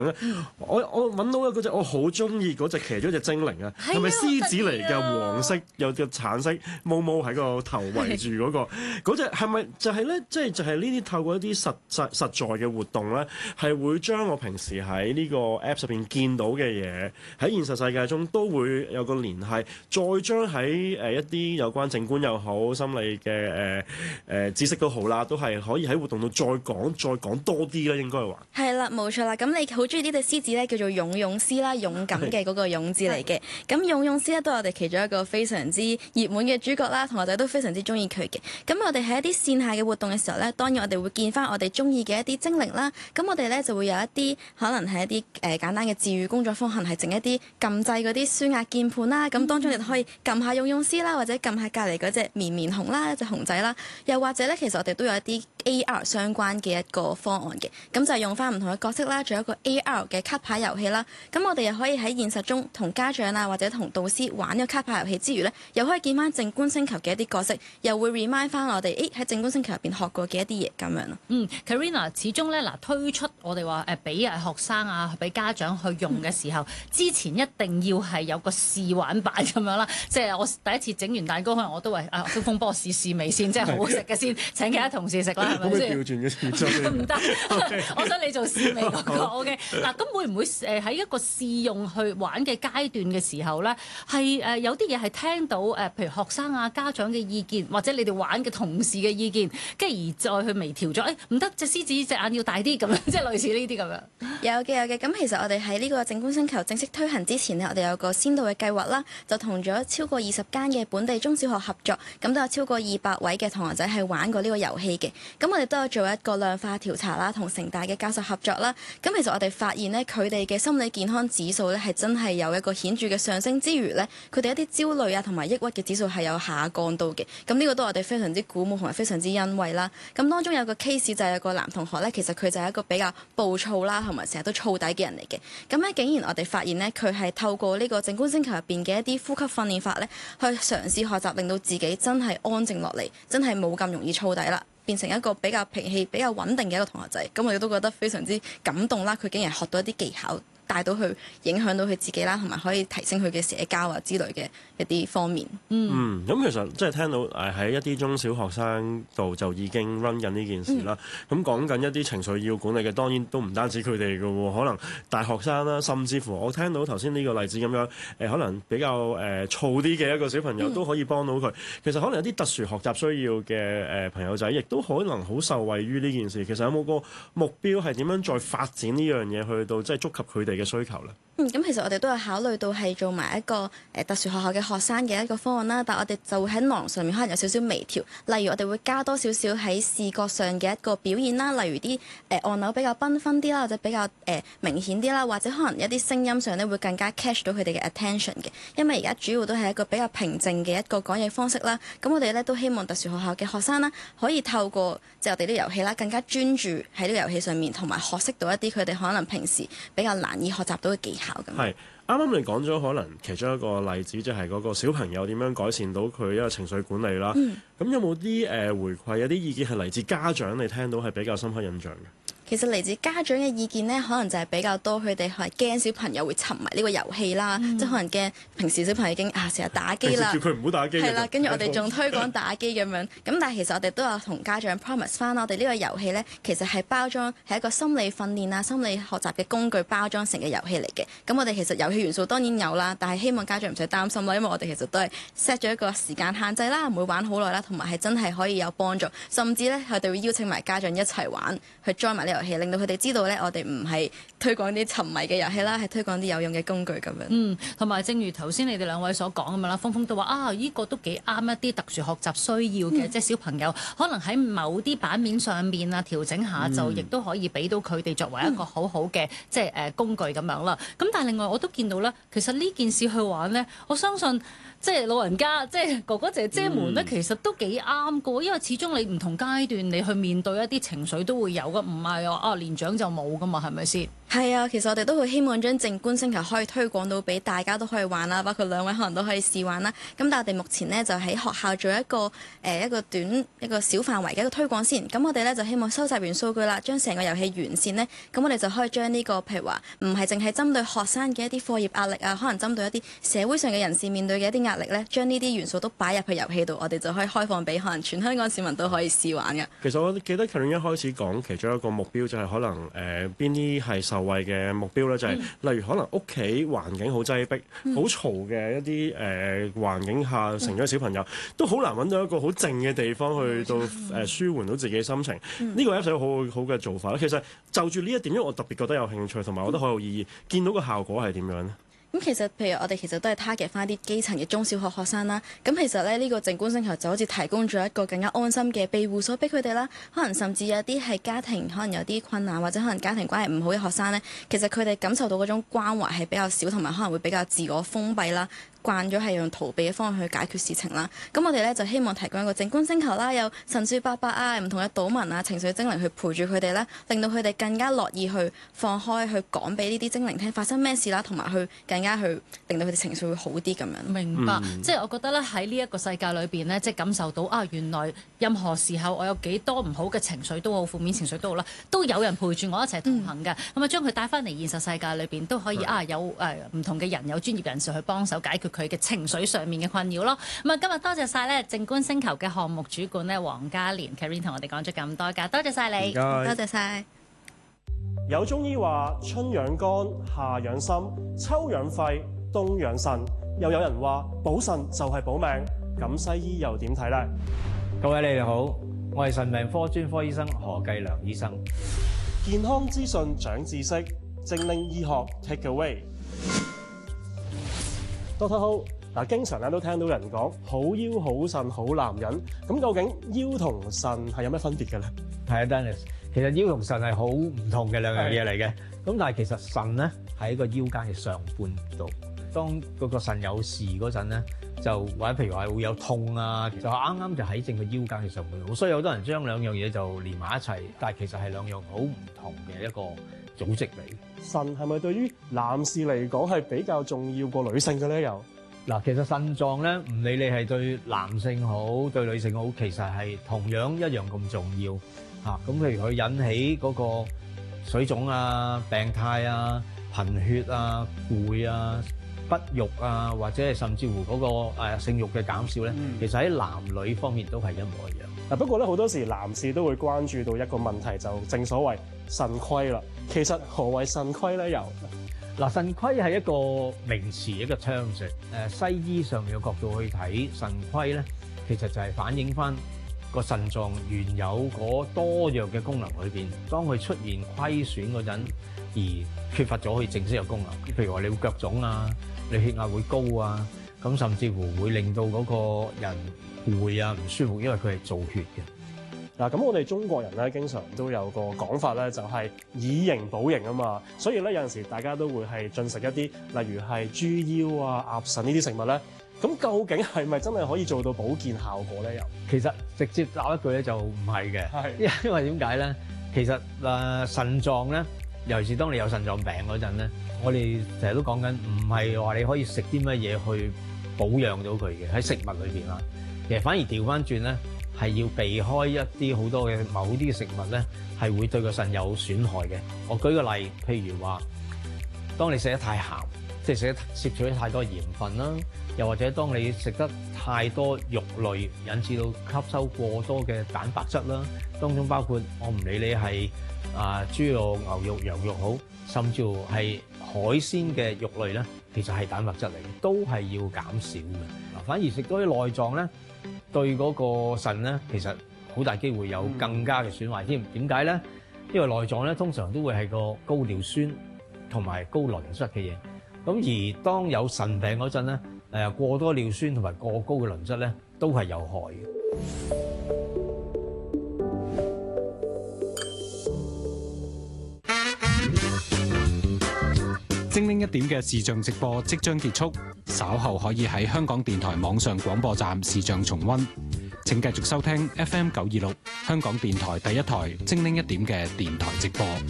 我揾到嘅嗰隻我好中意嗰隻騎咗隻精靈啊，係咪獅子嚟嘅？黃色有隻橙色毛毛喺個頭圍住嗰隻係咪就係咧？即係就係呢啲透過一啲實在嘅活動咧，係會將我平時喺呢個 Apps 入邊見到嘅嘢喺現實世界中都會有個聯繫，再將喺一啲有關靜觀又好、心理嘅知識都好啦，都係可以喺活動度再講多啲啦，應該係話。 係啦，冇錯啦。咁你好中意呢隻獅子咧，叫做勇勇獅啦，勇敢嘅嗰個勇字嚟嘅。咁勇勇獅咧都係我哋其中一個非常之熱門嘅主角啦，同學仔都非常之中意佢嘅。咁我哋喺一啲線下嘅活動嘅時候咧，當然我哋會見翻我哋中意嘅一啲精靈啦。咁我哋咧就會有一啲可能係一啲簡單嘅治癒工作坊，可能係整一啲撳掣嗰啲舒壓鍵盤啦。咁當中你可以撳下勇勇獅啦，或者撳下隔離嗰隻綿綿熊啦，一隻熊仔啦。又或者咧，其實我哋都有一啲 AR 相關嘅一個方案嘅。咁就係用翻唔同嘅角色啦，仲有一個 AR 嘅卡牌遊戲啦。咁我哋又可以喺現實中同家長啊或者同導師玩呢個卡牌遊戲之餘呢，又可以見翻靜觀星球嘅一啲角色，又會 remind 翻我哋喺靜觀星球入邊學過嘅一啲嘢咁樣咯。 Karina 始終咧推出我哋話俾學生啊俾家長去用嘅時候，之前一定要係有個試玩版咁樣啦。即係我第一次整完蛋糕，可能我都話東風幫我試味先，即係好好食嘅先請其他同事食啦，係咪先？ 調轉嘅唔得，我想你做試味嗰個 OK。嗱，咁會唔會喺一個試用去玩嘅階段嘅時候咧，係有啲嘢係聽到譬如學生啊家長嘅意見，或者你哋玩嘅同事嘅意見，跟住而再去微調咗，唔得隻獅子隻眼要大啲咁樣，即係類似呢啲咁樣。 有嘅。咁其實我哋喺呢個靜觀星球正式推行之前呢，我哋有個先導嘅計劃啦，就同咗超過20間嘅本地中小學合作，咁都有超過200位嘅同學仔係玩過呢個遊戲嘅。咁我哋都有做一個量化調查啦，同城大嘅教授合作啦。咁其實我哋發現呢，佢哋嘅心理健康指數呢係真係有一個顯著嘅上升之餘呢，佢哋一啲焦慮啊同埋抑鬱嘅指數係有下降到嘅。咁呢個都我哋非常之鼓舞同埋非常之欣慰啦。咁當中有個 case 就係有個男同學呢，其實佢就係一個比較暴躁啦，同埋成日都燥底嘅人嚟嘅。咁咧竟然我哋發現呢，佢係透過呢個靜觀星球入邊嘅一啲呼吸訓練法呢，去嘗試學習令到自己真係安靜落嚟，真係冇咁容易燥底啦，變成一個比較脾氣比較穩定嘅一個同學仔。咁我哋都覺得非常之感動啦，佢竟然學到一啲技巧，帶到去影響到佢自己啦，同埋可以提升佢嘅社交啊之類嘅一啲方面。 咁其實即係聽到喺一啲中小學生度就已經 run 緊呢件事啦。咁講緊一啲情緒要管理嘅，當然都唔單止佢哋嘅喎，可能大學生啦，甚至乎我聽到頭先呢個例子咁樣，可能比較燥啲嘅一個小朋友都可以幫到佢。其實可能有啲特殊學習需要嘅朋友仔，亦都可能好受惠於呢件事。其實有冇個目標係點樣再發展呢樣嘢去到即係觸及佢哋嘅需求咧？ 咁其實我哋都有考慮到係做埋一個特殊學校嘅學生嘅一個方案啦，但係我哋就會喺內容上面可能有少少微調，例如我哋會加多少少喺視覺上嘅一個表現啦，例如啲按鈕比較繽紛啲啦，或者比較明顯啲啦，或者可能一啲聲音上咧會更加 catch 到佢哋嘅 attention 嘅，因為而家主要都係一個比較平靜嘅一個講嘢方式啦。咁我哋咧都希望特殊學校嘅學生啦，可以透過即係我哋啲遊戲啦，更加專注喺呢個遊戲上面，同埋學識到一啲佢哋可能平時比較難以學習到嘅技巧。 係啱啱你講咗可能其中一個例子，就係嗰個小朋友點樣改善到佢一個情緒管理啦。咁有冇啲回饋，有啲意見係嚟自家長，你聽到係比較深刻印象嘅？ 其實嚟自家長嘅意見呢，可能就係比較多，佢哋係驚小朋友會沉迷呢個遊戲啦，即係可能驚平時小朋友已經成日打機啦， 叫佢唔好打機， 係啦，跟住我哋仲推廣打機咁樣。咁但係其實我哋都有同家長 promise 翻，我哋呢個遊戲呢，其實係包裝係一個心理訓練啊、心理學習嘅工具包裝成嘅遊戲嚟嘅。咁我哋其實遊戲元素當然有啦，但係希望家長唔使擔心啦，因為我哋其實都係 set 咗一個時間限制啦，唔會玩好耐啦，同埋係真係可以有幫助，甚至呢，佢哋會邀請埋家長一齊玩，去 join 埋呢個遊戲，令到佢哋知道咧，我哋唔係推廣啲沉迷嘅遊戲啦，係推廣啲有用嘅工具咁樣。 同埋正如頭先你哋兩位所講咁樣啦，峰峰都話呢個都幾啱一啲特殊學習需要嘅，即係小朋友可能喺某啲版面上面啊調整下，就亦都可以俾到佢哋作為一個好好嘅即係工具咁樣啦。咁但係另外我都見到咧，其實呢件事去玩咧，我相信即係老人家即係哥哥姐姐們咧，其實都幾啱㗎，因為始終你唔同階段你去面對一啲情緒都會有㗎，唔係話年長就冇噶嘛，係咪先？ 係啊，其實我哋都好希望將靜觀星球可以推廣到俾大家都可以玩啦，包括兩位可能都可以試玩啦。咁但係我哋目前呢，就喺學校做一個小範圍嘅一個推廣先。咁我哋呢，就希望收集完數據啦，將成個遊戲完善呢。咁我哋就可以將呢個譬如話唔係淨係針對學生嘅一啲課業壓力啊，可能針對一啲社會上嘅人士面對嘅一啲壓力呢，將呢啲元素都擺入去遊戲度，我哋就可以開放俾可能全香港市民都可以試玩嘅。 其實我記得 Karen 一開始講其中一個目標就係可能邊啲係受惠嘅目標咧，就係、例如可能屋企環境好擠迫、好嘈嘅一啲環境下成長嘅小朋友，都好難揾到一個好靜嘅地方去到舒緩到自己嘅心情。呢個係一個好好嘅做法啦。其實就住呢一點，因為我特別覺得有興趣，同埋我覺得好有意義。見到個效果係點樣呢？ 咁其實譬如我哋其實都係 target 翻啲基層嘅中小學學生啦。咁其實咧呢個靜觀星球就好似提供咗一個更加安心嘅庇護所俾佢哋啦。可能甚至有啲係家庭可能有啲困難或者可能家庭關係唔好嘅學生呢，其實佢哋感受到嗰種關懷係比較少，同埋可能會比較自我封閉啦。慣咗係用逃避嘅方式去解決事情啦。咁我哋咧就希望提供一個靜觀星球啦，有神樹伯伯啊、唔同嘅島民啊、情緒精靈去陪住佢哋啦，令到佢哋更加樂意去放開去講俾呢啲精靈聽發生咩事啦，同埋去更加去令到佢哋情緒會好啲咁樣。 明白，即係我覺得咧喺呢一個世界裏邊咧，即係感受到原來任何時候我有幾多唔好嘅情緒都好，負面情緒都好啦，都有人陪住我一齊同行嘅。咁將佢帶翻嚟現實世界裏邊都可以有唔同嘅人有專業人士去幫手解決佢嘅情緒上面嘅困擾咯。咁今日多謝晒咧靜觀星球嘅項目主管咧黃嘉蓮 Karen 同我哋講咗咁多㗎，多謝晒你， 多謝晒。 有中醫話春養肝、夏養心、秋養肺、冬養腎，又有人話補腎就係補命，咁西醫又點睇呢？ 各位你哋好，我係腎病科專科醫生何繼良醫生。 健康資訊長知識，精靈醫學 take away。Doctor Ho，嗱，經常咧都聽到人講好腰好腎好男人，咁究竟腰同腎係有咩分別嘅咧？ 係啊，Dennis，其實腰同腎係好唔同嘅兩樣嘢嚟嘅。咁但係其實腎咧喺個腰間嘅上半度，當嗰個腎有事嗰陣咧，就或者譬如話會有痛啊，就啱啱就喺正個腰間嘅上半度。所以好多人將兩樣嘢就連埋一齊，但係其實係兩樣好唔同嘅一個組織嚟。 腎係咪對於男士嚟講係比較重要過女性嘅咧？又嗱，其實腎臟咧，唔理你係對男性好，對女性好，其實係同樣一樣咁重要嚇。咁譬如佢引起嗰個水腫啊、病態啊、貧血啊、攰啊、不育啊，或者係甚至乎嗰個性慾嘅減少咧，其實喺男女方面都係一模一樣。 嗱，不過咧好多時男士都會關注到一個問題，就正所謂腎虧啦。其實何謂腎虧咧？又嗱，腎虧係一個名詞，一個 terms。西醫上面嘅角度去睇腎虧咧，其實就係反映翻個腎臟原有嗰多樣嘅功能裏邊，當佢出現虧損嗰陣，而缺乏咗佢正式嘅功能。譬如話你會腳腫啊，你血壓會高啊，咁甚至乎會令到嗰個人攰啊、唔舒服，因為佢係造血嘅。 嗱，咁我哋中國人咧，經常都有個講法咧，就係以形補形啊嘛。所以咧，有陣時大家都會係進食一啲，例如係豬腰啊、鴨腎呢啲食物咧。咁究竟係咪真係可以做到保健效果咧？又其實直接答一句咧，就唔係嘅。因為點解咧？其實腎臟咧，尤其是當你有腎臟病嗰陣咧，我哋成日都講緊，唔係話你可以食啲乜嘢去保養到佢嘅喺食物裏邊啦。其實反而調翻轉咧，係要避開一啲好多嘅某啲嘅食物咧，係會對個腎有損害嘅。我舉個例，譬如話，當你食得太鹹，即係攝取太多鹽分啦，又或者當你食得太多肉類，引致到吸收過多嘅蛋白質啦，當中包括我唔理你係豬肉、牛肉、羊肉好，甚至乎係海鮮嘅肉類咧，其實係蛋白質嚟嘅，都係要減少嘅。嗱，反而食多啲內臟咧，對嗰個腎咧，其實好大機會有更加嘅損壞添。點解咧？因為內臟咧通常都會係個高尿酸同埋高磷質嘅嘢。咁而當有腎病嗰陣咧，過多尿酸同埋過高嘅磷質咧，都係有害嘅。 精靈一點嘅視像直播即將結束，稍後可以喺香港電台網上廣播站視像重溫。 請繼續收聽 FM 926香港電台第一台精靈一點嘅電台直播。